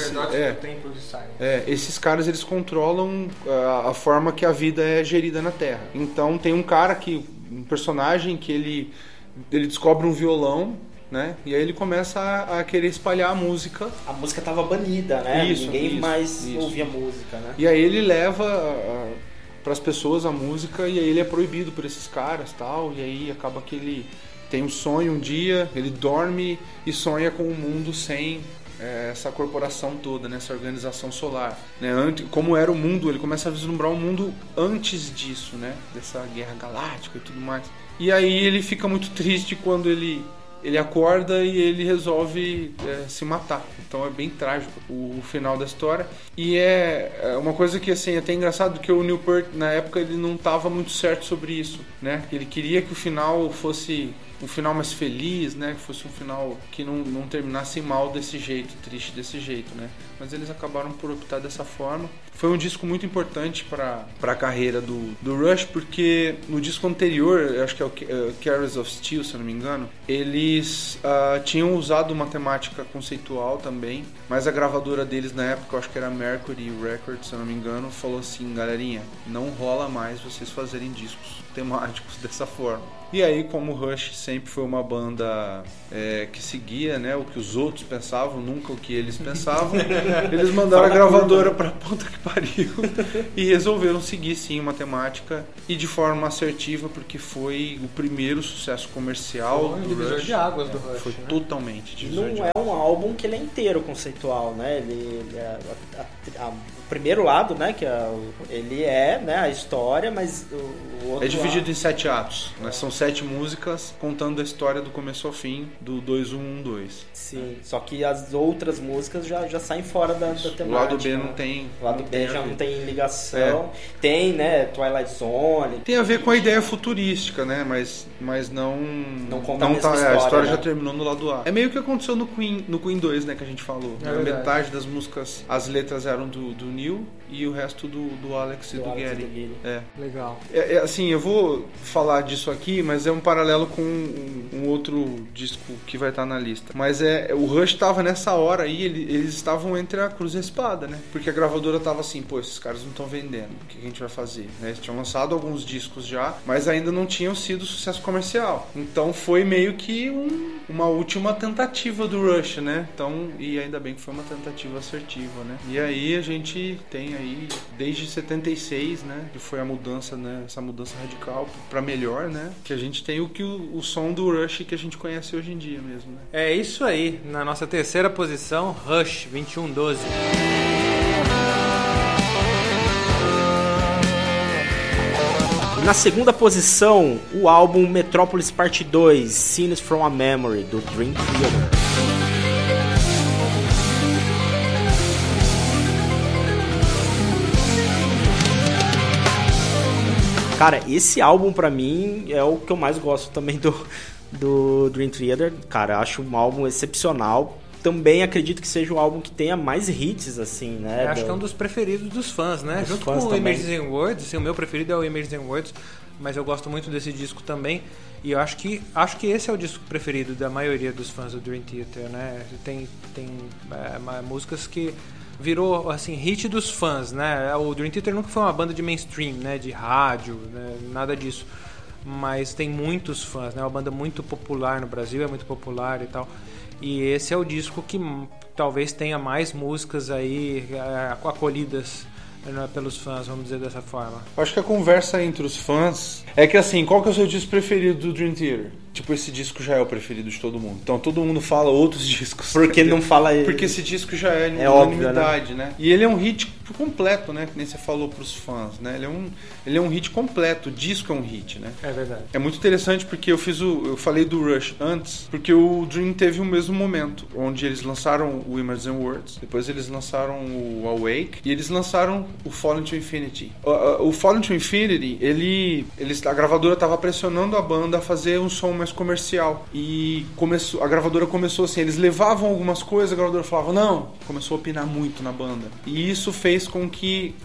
Esses caras, eles controlam a forma que a vida é gerida na Terra. Então tem um personagem que ele descobre um violão, né? E aí ele começa a querer espalhar a música. A música estava banida, né? Ninguém mais ouvia música, né? E aí ele leva para as pessoas a música, e aí ele é proibido por esses caras, tal. E aí acaba que ele tem um sonho um dia, ele dorme e sonha com um mundo sem essa corporação toda, né? Essa organização solar, né? Como era o mundo, ele começa a vislumbrar um mundo antes disso, né? Dessa guerra galáctica e tudo mais. E aí ele fica muito triste quando ele acorda e ele resolve se matar. Então é bem trágico o final da história. E é uma coisa que assim, é até engraçado, porque o Neil Peart, na época, ele não estava muito certo sobre isso, né? Ele queria que o final fosse um final mais feliz, né? Que fosse um final que não terminasse mal desse jeito, triste desse jeito, né? Mas eles acabaram por optar dessa forma. Foi um disco muito importante para a carreira do Rush, porque no disco anterior, eu acho que é o Carriers of Steel, se eu não me engano, eles tinham usado uma temática conceitual também, mas a gravadora deles na época, eu acho que era Mercury Records, se eu não me engano, falou assim: galerinha, não rola mais vocês fazerem discos temáticos dessa forma. E aí, como o Rush sempre foi uma banda que seguia, né, o que os outros pensavam, nunca o que eles pensavam, eles mandaram a gravadora pra puta que pariu e resolveram seguir sim uma temática, e de forma assertiva, porque foi o primeiro sucesso comercial foi um do divisor Rush. de águas do Rush, Foi né? totalmente divisor de Não é um álbum que ele é inteiro conceitual, né? O primeiro lado, né, que ele é, né, a história, mas o outro É dividido lado... em 7 atos, né? São 7 músicas contando a história do começo ao fim do 2-1-1-2. Sim, só que as outras músicas já saem fora da temática. O lado B né? não tem. O lado B já a ver. não tem ligação. Tem, né, Twilight Zone. Tem a ver com a ideia futurística, né? Mas não. Não conta a mesma história, a história né? já terminou no lado A. É meio que aconteceu no Queen 2, né? Que a gente falou. É verdade. Metade das músicas, as letras eram do Neil e o resto do Alex e do Alex e Gary. do Gary. É. Legal. Assim, eu vou falar disso aqui, mas é um paralelo com um outro disco que vai estar na lista. Mas o Rush estava nessa hora aí, eles estavam entre a cruz e a espada, né? Porque a gravadora tava assim, pô, esses caras não estão vendendo, o que a gente vai fazer? Né? Eles tinham lançado alguns discos já, mas ainda não tinham sido sucesso comercial. Então foi meio que uma última tentativa do Rush, né? Então, e ainda bem que foi uma tentativa assertiva, né? E aí a gente tem aí, desde 76, né? Que foi a mudança, né? Essa mudança radical pra melhor, né? Que a gente tem o som do Rush que a gente conhece hoje em dia mesmo, né? É isso aí. Na nossa terceira posição, Rush, 2112. Na segunda posição, o álbum Metropolis Parte 2, Scenes from a Memory, do Dream Theater. Cara, esse álbum pra mim é o que eu mais gosto também do Dream Theater. Cara, acho um álbum excepcional. Também acredito que seja o álbum que tenha mais hits, assim, né? Eu acho que é um dos preferidos dos fãs, né? Dos Junto fãs com o também. Images and Words, assim, o meu preferido é o Images and Words, mas eu gosto muito desse disco também. E eu acho que esse é o disco preferido da maioria dos fãs do Dream Theater, né? Tem músicas que virou, assim, hit dos fãs, né? O Dream Theater nunca foi uma banda de mainstream, né? De rádio, né? Nada disso. Mas tem muitos fãs, né? É uma banda muito popular no Brasil, é muito popular e tal. E esse é o disco que talvez tenha mais músicas aí acolhidas, né, pelos fãs, vamos dizer dessa forma. Acho que a conversa entre os fãs é que assim, qual que é o seu disco preferido do Dream Theater? Tipo, esse disco já é o preferido de todo mundo. Então todo mundo fala outros discos. Porque não fala... Porque esse disco já é unanimidade, óbvio, né? E ele é um hit completo, né? Que nem você falou pros fãs, né? Ele é um hit completo. O disco é um hit, né? É verdade. É muito interessante porque eu falei do Rush antes, porque o Dream teve o mesmo momento, onde eles lançaram o Images and Words, depois eles lançaram o Awake, e eles lançaram o Fallen to Infinity. O Fallen to Infinity, a gravadora estava pressionando a banda a fazer um som mais comercial. E a gravadora começou assim, eles levavam algumas coisas, a gravadora falava não, começou a opinar muito na banda. E isso fez com que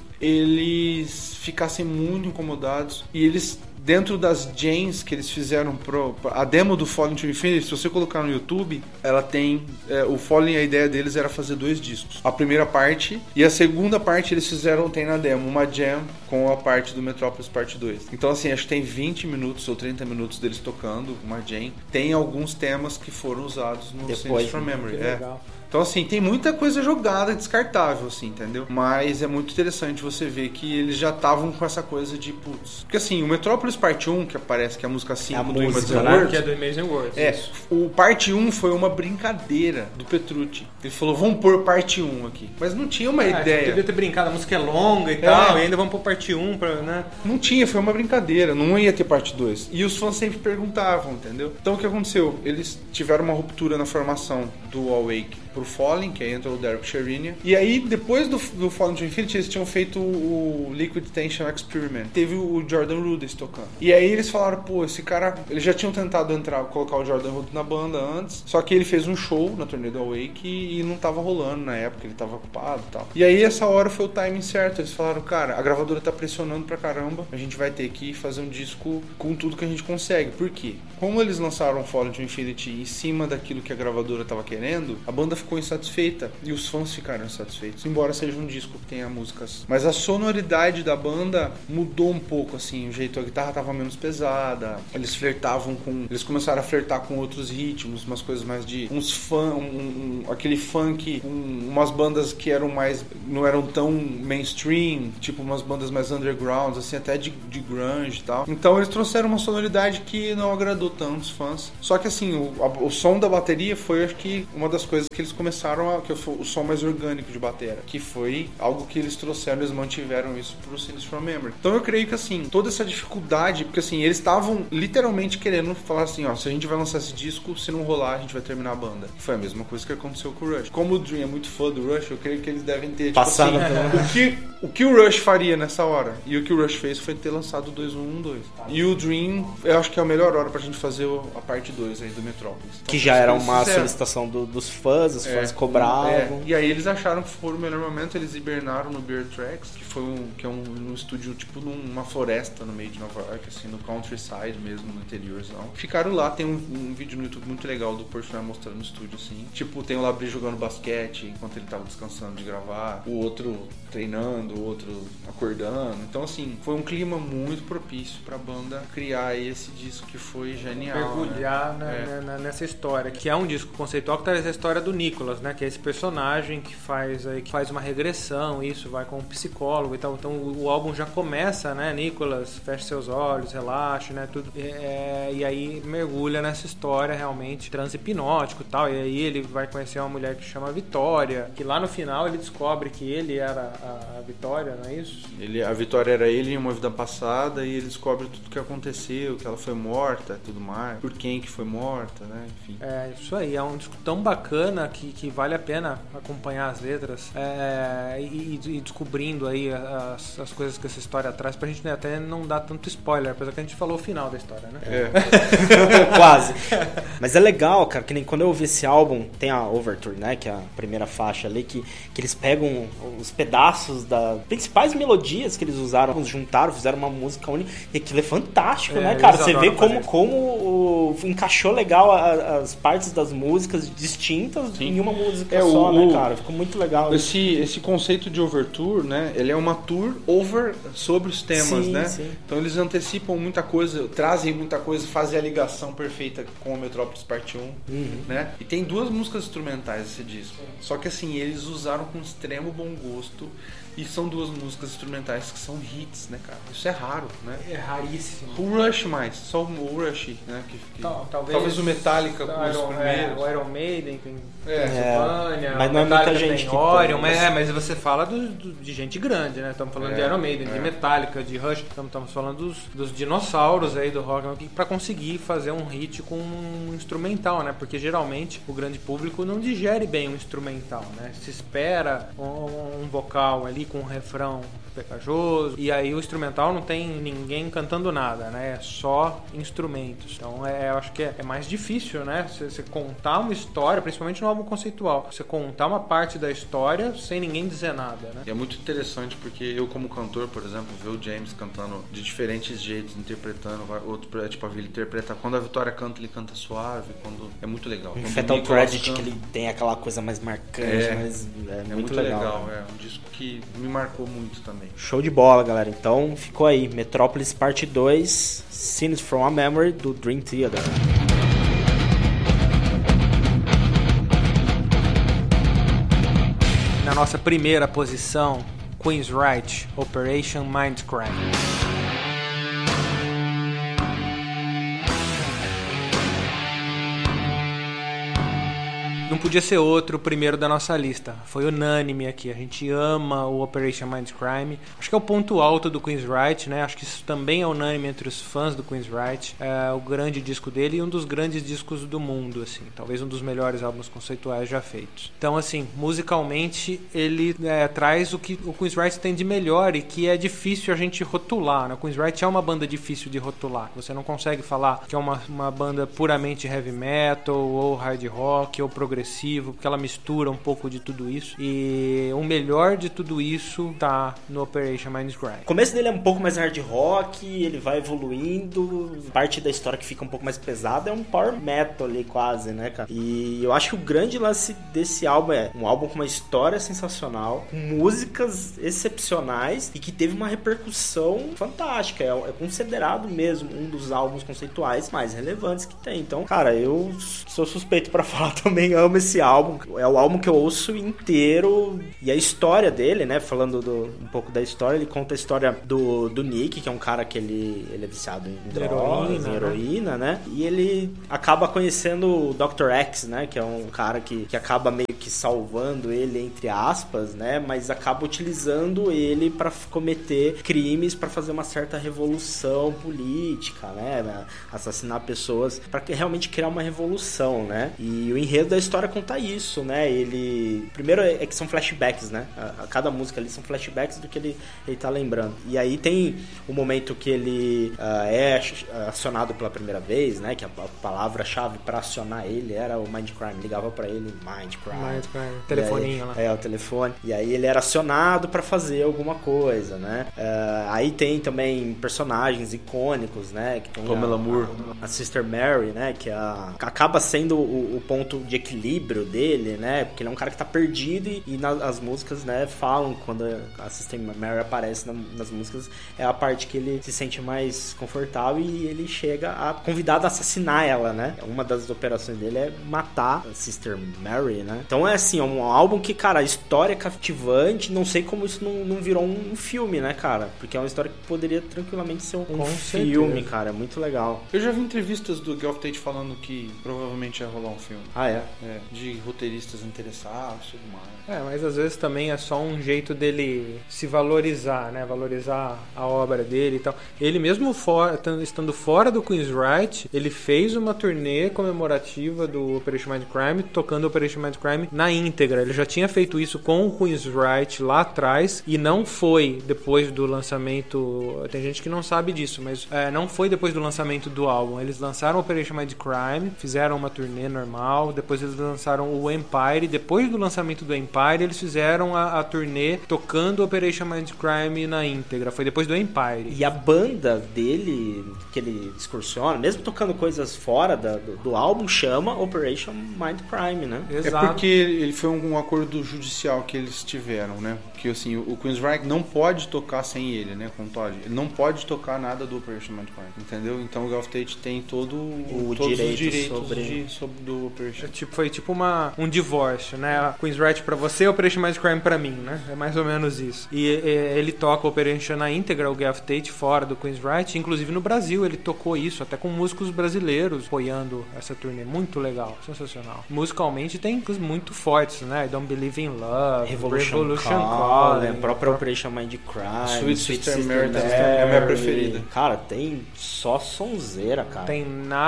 eles ficassem muito incomodados, e eles, dentro das jams que eles fizeram a demo do Fallen to Infinity, se você colocar no YouTube, ela tem o Fallen, a ideia deles era fazer 2 discos, a primeira parte e a segunda parte eles fizeram, tem na demo uma jam com a parte do Metropolis Parte 2. Então assim, acho que tem 20 minutos ou 30 minutos deles tocando uma jam. Tem alguns temas que foram usados no Scenes from Memory. Legal. Então, assim, tem muita coisa jogada, descartável, assim, entendeu? Mas é muito interessante você ver que eles já estavam com essa coisa de, putz... Porque, assim, o Metropolis Parte 1, que aparece que é a música 5 do Imagine Worlds... Que é do Imagine Worlds. O Parte 1 foi uma brincadeira do Petrucci. Ele falou, vamos pôr Parte 1 aqui. Mas não tinha uma ideia. Devia ter brincado, a música é longa e tal, e ainda vamos pôr Parte 1 pra, né? Não tinha, foi uma brincadeira, não ia ter Parte 2. E os fãs sempre perguntavam, entendeu? Então, o que aconteceu? Eles tiveram uma ruptura na formação do Awake pro Fallen, que aí entrou o Derek Sherinian. E aí, depois do Fallen to Infinity, eles tinham feito o Liquid Tension Experiment. Teve o Jordan Rudess tocando. E aí eles falaram, pô, esse cara... Eles já tinham tentado colocar o Jordan Rudess na banda antes, só que ele fez um show na turnê do Awake e não tava rolando na época, ele tava ocupado e tal. E aí, essa hora foi o timing certo. Eles falaram, cara, a gravadora tá pressionando pra caramba, a gente vai ter que fazer um disco com tudo que a gente consegue. Por quê? Como eles lançaram Fallen to Infinity em cima daquilo que a gravadora tava querendo, a banda ficou insatisfeita e os fãs ficaram insatisfeitos, embora seja um disco que tenha músicas. Mas a sonoridade da banda mudou um pouco, assim, o jeito, a guitarra tava menos pesada, eles começaram a flertar com outros ritmos, umas coisas mais de aquele funk, umas bandas que não eram tão mainstream, tipo umas bandas mais underground, assim, até de grunge e tal. Então eles trouxeram uma sonoridade que não agradou tanto os fãs. Só que, assim, o som da bateria foi, acho que, uma das coisas que eles começaram que foi o som mais orgânico de bateria, que foi algo que eles trouxeram, eles mantiveram isso pro Scenes from Memory. Então eu creio que, assim, toda essa dificuldade, porque, assim, eles estavam literalmente querendo falar assim, ó, se a gente vai lançar esse disco, se não rolar, a gente vai terminar a banda. Foi a mesma coisa que aconteceu com o Rush. Como o Dream é muito fã do Rush, eu creio que eles devem ter, tipo, assim, o que o Rush faria nessa hora, e o que o Rush fez foi ter lançado o 2-1-1-2. E o Dream, eu acho que é a melhor hora pra gente fazer a parte 2 aí do Metropolis. Então, que já era uma solicitação dos fãs, os fãs cobravam. E aí eles acharam que foi o melhor momento, eles hibernaram no Bear Tracks, que é um estúdio tipo numa floresta no meio de Nova York, assim, no countryside mesmo, no interiorzão. Ficaram lá, tem um vídeo no YouTube muito legal do Portnoy mostrando no estúdio, assim. Tipo, tem o Labrie jogando basquete enquanto ele tava descansando de gravar, o outro treinando, o outro acordando. Então, assim, foi um clima muito propício pra banda criar esse disco que foi genial. Mergulhar, né, nessa história, que é um disco conceitual que traz a história do Nicholas, né, que é esse personagem que faz uma regressão, isso vai com um psicólogo e tal. Então o álbum já começa, né, Nicholas, feche seus olhos, relaxe, né, tudo. E aí mergulha nessa história realmente transe hipnótico e tal. E aí ele vai conhecer uma mulher que chama Vitória, que lá no final ele descobre que ele era a Vitória, não é isso? A Vitória era ele em uma vida passada e ele descobre tudo que aconteceu, que ela foi morta e tudo mais, por quem que foi morta, né, enfim. É, isso aí, é um disco tão bacana que vale a pena acompanhar as letras e descobrindo aí as coisas que essa história traz, pra gente até não dar tanto spoiler, apesar que a gente falou o final da história, né? Quase. Mas é legal, cara, que nem quando eu ouvi esse álbum, tem a Overture, né, que é a primeira faixa ali, que eles pegam os pedaços das principais melodias que eles usaram, juntaram, fizeram uma música única, e aquilo é fantástico, né, cara? Você vê como encaixou legal as partes das músicas distintas em uma música só, né, cara? Ficou muito legal. Esse conceito de overture, né, ele é uma tour sobre os temas, sim, né? Sim. Então eles antecipam muita coisa, trazem muita coisa, fazem a ligação perfeita com o Metropolis Parte 1, né? E tem 2 músicas instrumentais esse disco. Só que, assim, eles usaram com extremo bom gosto. E são 2 músicas instrumentais que são hits, né, cara? Isso é raro, né? É raríssimo. O Rush mais, só o Rush, né? Talvez o Metallica com os primeiros. O Iron Maiden tem Pennsylvania, mas não é muita gente que Orion, mas você fala de gente grande, né? Estamos falando de Iron Maiden, de Metallica, de Rush. Estamos falando dos dinossauros aí do rock, para conseguir fazer um hit com um instrumental, né? Porque geralmente o grande público não digere bem um instrumental, né? Se espera um vocal ali com um refrão pegajoso, e aí o instrumental não tem ninguém cantando nada, né? É só instrumentos. Então eu acho que é mais difícil, né? Você contar uma história, principalmente no álbum conceitual, você contar uma parte da história sem ninguém dizer nada, né? E é muito interessante porque eu, como cantor, por exemplo, ver o James cantando de diferentes jeitos, interpretando, outro, tipo, ele interpreta, quando a Vitória canta, ele canta suave, é muito legal. Em Fatal Tragedy, que ele tem aquela coisa mais marcante, mas é muito legal. Né? É um disco que me marcou muito também. Show de bola, galera. Então ficou aí, Metropolis Parte 2, Scenes from a Memory, do Dream Theater. nossa primeira posição, Queensryche, Operation Mindcrime. Não podia ser outro o primeiro da nossa lista. Foi unânime aqui. A gente ama o Operation Mindcrime. Acho que é o ponto alto do Queensryche, né? Acho que isso também é unânime entre os fãs do Queensryche. É o grande disco dele e um dos grandes discos do mundo, assim. Talvez um dos melhores álbuns conceituais já feitos. Então, assim, musicalmente, ele traz o que o Queensryche tem de melhor e que é difícil a gente rotular, né? O Queensryche é uma banda difícil de rotular. Você não consegue falar que é uma banda puramente heavy metal ou hard rock ou progressivo, porque ela mistura um pouco de tudo isso, e o melhor de tudo isso tá no Operation Mindcrime. O começo dele é um pouco mais hard rock, ele vai evoluindo, parte da história que fica um pouco mais pesada é um power metal ali quase, né, cara? E eu acho que o grande lance desse álbum é um álbum com uma história sensacional, com músicas excepcionais e que teve uma repercussão fantástica, é considerado mesmo um dos álbuns conceituais mais relevantes que tem. Então, cara, eu sou suspeito pra falar também, amo esse álbum, é o álbum que eu ouço inteiro, e a história dele, né, falando um pouco da história, ele conta a história do Nick, que é um cara que ele é viciado em drogas, em heroína, né, e ele acaba conhecendo o Dr. X, né, que é um cara que acaba meio que salvando ele, entre aspas, né, mas acaba utilizando ele para cometer crimes, para fazer uma certa revolução política, né, assassinar pessoas, para realmente criar uma revolução, né, e o enredo da história conta isso, né? Ele... Primeiro é que são flashbacks, né? A cada música ali são flashbacks do que ele tá lembrando. E aí tem o momento que ele é acionado pela primeira vez, né? Que a palavra-chave para acionar ele era o Mindcrime. Ligava para ele Mindcrime. Telefoninho lá. O telefone. E aí ele era acionado para fazer alguma coisa, né? Aí tem também personagens icônicos, né? Que tem Pamela Moore. A Sister Mary, né? Que acaba sendo o ponto de equilíbrio dele, né? Porque ele é um cara que tá perdido e as músicas, né, falam, quando a Sister Mary aparece nas músicas, é a parte que ele se sente mais confortável e ele chega convidado a assassinar ela, né? Uma das operações dele é matar a Sister Mary, né? Então é assim, é um álbum que, cara, a história é cativante, não sei como isso não virou um filme, né, cara? Porque é uma história que poderia tranquilamente ser um filme, cara, é muito legal. Eu já vi entrevistas do Guy of Tate falando que provavelmente ia rolar um filme. Ah, é? De roteiristas interessados e tudo mais. Mas às vezes também é só um jeito dele se valorizar, né? Valorizar a obra dele e tal. Ele mesmo estando fora do Queensryche, ele fez uma turnê comemorativa do Operation Mindcrime, tocando Operation Mindcrime na íntegra. Ele já tinha feito isso com o Queensryche lá atrás e não foi depois do lançamento... Tem gente que não sabe disso, mas não foi depois do lançamento do álbum. Eles lançaram Operation Mindcrime, fizeram uma turnê normal, depois eles lançaram o Empire, depois do lançamento do Empire eles fizeram a turnê tocando Operation Mindcrime na íntegra, foi depois do Empire. E a banda dele, que ele excursiona, mesmo tocando coisas fora do álbum, chama Operation Mindcrime, né? Exato. É porque ele foi um acordo judicial que eles tiveram, né? Que assim, o Queensryche não pode tocar sem ele, né? Com o Todd. Ele não pode tocar nada do Operation Mindcrime, entendeu? Então o Guy of Tate tem todos os direitos sobre do Operation. Foi tipo um divórcio, né? Queensryche pra você, Operation Mindcrime pra mim, né? É mais ou menos isso. E ele toca o Operation na íntegra, o Guy of Tate, fora do Queensryche. Inclusive no Brasil ele tocou isso, até com músicos brasileiros apoiando essa turnê. Muito legal, sensacional. Musicalmente tem coisas muito fortes, né? I Don't Believe in Love, Revolution Calling, a própria Operation Mindcrime, Sweet Sister Mary é a minha preferida. Cara, tem só sonzeira, cara. Tem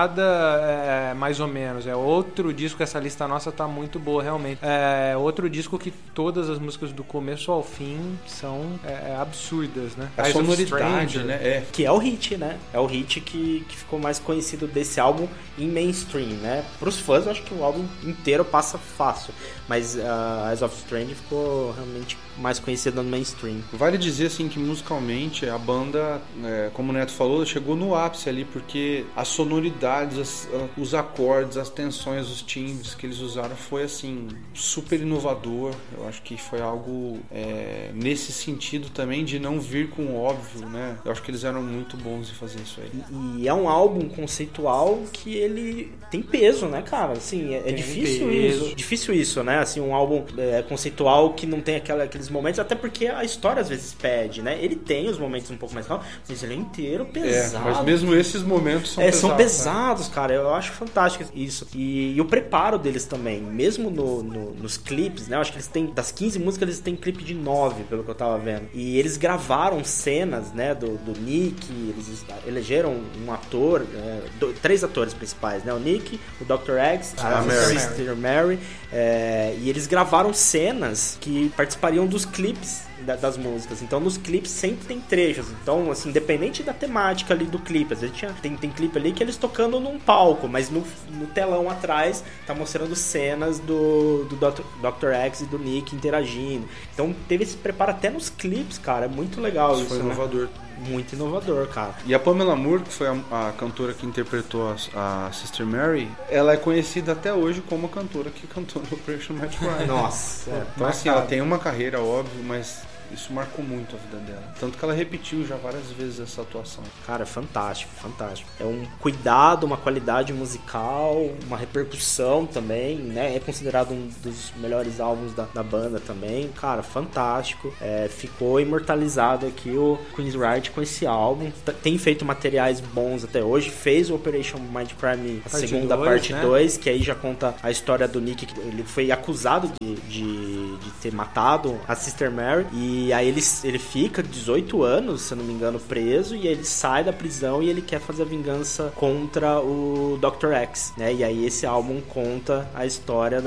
nada mais ou menos. É outro disco, essa lista nossa tá muito boa, realmente. É outro disco que todas as músicas do começo ao fim são absurdas, né? A sonoridade, né? Que é o hit, né? É o hit que ficou mais conhecido desse álbum em mainstream, né? Pros fãs, eu acho que o álbum inteiro passa fácil. Mas Eyes of Strange ficou realmente mais conhecida no mainstream. Vale dizer, assim, que musicalmente a banda, como o Neto falou, chegou no ápice ali, porque as sonoridades, os acordes, as tensões, os timbres que eles usaram foi assim, super inovador. Eu acho que foi algo nesse sentido também de não vir com o óbvio, né? Eu acho que eles eram muito bons em fazer isso aí. E é um álbum conceitual que ele tem peso, né, cara? Assim, é difícil peso. isso. Difícil isso, né? Assim, um álbum conceitual que não tem aqueles momentos, até porque a história às vezes pede, né? Ele tem os momentos um pouco mais calmos, mas ele é inteiro pesado. Mas mesmo esses momentos são pesados. São pesados, né? Cara. Eu acho fantástico isso. E o preparo deles também, mesmo nos clipes, né? Eu acho que eles têm, das 15 músicas, eles têm clipe de 9, pelo que eu tava vendo. E eles gravaram cenas, né, do Nick, eles elegeram um ator, 3 atores principais, né? O Nick, o Dr. X, a Sister Mary. E eles gravaram cenas que participariam dos clipes das músicas. Então nos clipes sempre tem trechos. Então, assim, independente da temática ali do clipe, às vezes tem clipe ali que eles tocando num palco, mas no telão atrás tá mostrando cenas do Dr. X e do Nick interagindo. Então teve esse preparo até nos clipes, cara. É muito legal isso. Foi inovador. Né? Muito inovador, cara. E a Pamela Moore, que foi a cantora que interpretou a Sister Mary, ela é conhecida até hoje como a cantora que cantou no Operation Mighty Crime. Nossa. Então assim, ela tem uma carreira, óbvio, mas isso marcou muito a vida dela. Tanto que ela repetiu já várias vezes essa atuação. Cara, fantástico, fantástico. É um cuidado, uma qualidade musical, uma repercussão também, né? É considerado um dos melhores álbuns da banda também. Cara, fantástico. Ficou imortalizado aqui o Queen's Ride com esse álbum. Tem feito materiais bons até hoje. Fez o Operation Mighty Crime, a segunda parte 2, que aí já conta a história do Nick. Ele foi acusado de ter matado a Sister Mary. E aí ele fica 18 anos, se eu não me engano, preso, e ele sai da prisão e ele quer fazer a vingança contra o Dr. X, né? E aí esse álbum conta a história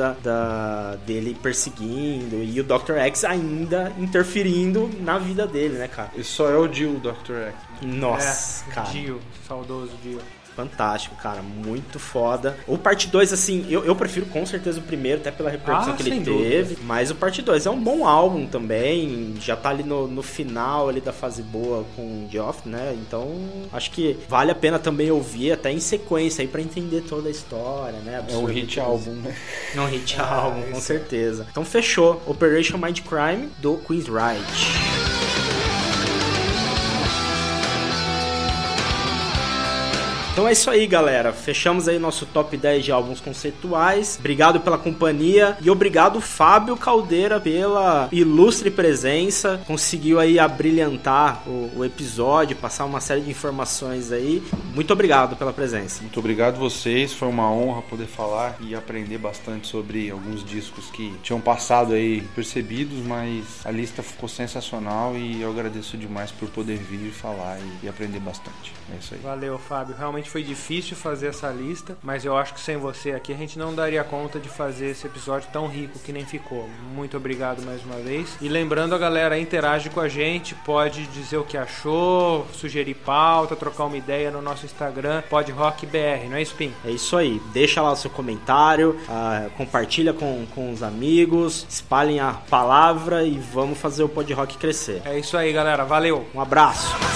dele perseguindo e o Dr. X ainda interferindo na vida dele, né, cara? E só é o Dio, Dr. X. Nossa, cara. Dio, saudoso Dio. Fantástico, cara, muito foda. O parte 2, assim, eu prefiro com certeza o primeiro, até pela repercussão que ele teve. Mas o parte 2 é um bom álbum também. Já tá ali no final ali da fase boa com o Geoff, né? Então, acho que vale a pena também ouvir até em sequência aí pra entender toda a história, né? É um hit álbum, né? É um hit álbum, com certeza. Então, fechou. Operation Mighty Crime do Queen's Ride. Então é isso aí, galera. Fechamos aí nosso top 10 de álbuns conceituais. Obrigado pela companhia e obrigado, Fábio Caldeira, pela ilustre presença. Conseguiu aí abrilhantar o episódio, passar uma série de informações aí. Muito obrigado pela presença. Muito obrigado a vocês. Foi uma honra poder falar e aprender bastante sobre alguns discos que tinham passado aí percebidos, mas a lista ficou sensacional e eu agradeço demais por poder vir falar e aprender bastante. É isso aí. Valeu, Fábio. Realmente foi difícil fazer essa lista, mas eu acho que sem você aqui a gente não daria conta de fazer esse episódio tão rico que nem ficou. Muito obrigado mais uma vez. E lembrando a galera, interage com a gente, pode dizer o que achou, sugerir pauta, trocar uma ideia no nosso Instagram, PodRockBR, não é isso, Pim? É isso aí. Deixa lá o seu comentário, compartilha com os amigos, espalhem a palavra e vamos fazer o Pod Rock crescer. É isso aí, galera. Valeu! Um abraço!